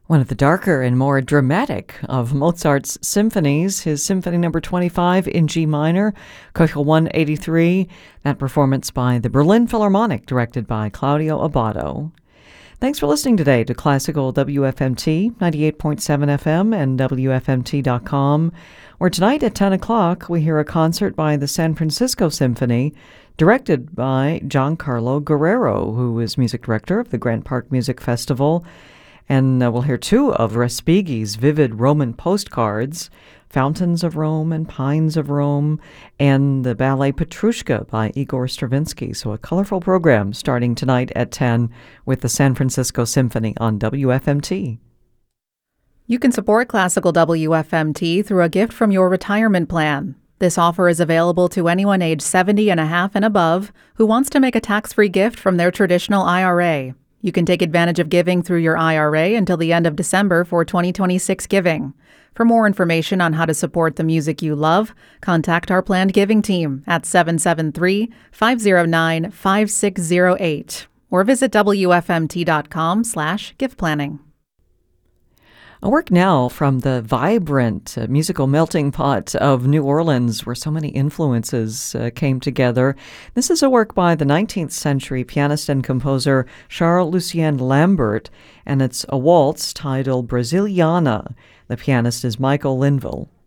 One of the darker and more dramatic of Mozart's symphonies, his Symphony No. 25 in G minor, Köchel 183, that performance by the Berlin Philharmonic, directed by Claudio Abbado. Thanks for listening today to Classical WFMT, 98.7 FM and WFMT.com, where tonight at 10 o'clock we hear a concert by the San Francisco Symphony, directed by Giancarlo Guerrero, who is music director of the Grant Park Music Festival. And we'll hear two of Respighi's vivid Roman postcards, Fountains of Rome and Pines of Rome, and the ballet Petrushka by Igor Stravinsky. So a colorful program starting tonight at 10 with the San Francisco Symphony on WFMT. You can support Classical WFMT through a gift from your retirement plan. This offer is available to anyone age 70 and a half and above who wants to make a tax-free gift from their traditional IRA. You can take advantage of giving through your IRA until the end of December for 2026 giving. For more information on how to support the music you love, contact our planned giving team at 773-509-5608 or visit WFMT.com/gift planning. A work now from the vibrant musical melting pot of New Orleans, where so many influences came together. This is a work by the 19th century pianist and composer Charles-Lucien Lambert, and it's a waltz titled Brasiliana. The pianist is Michael Linville.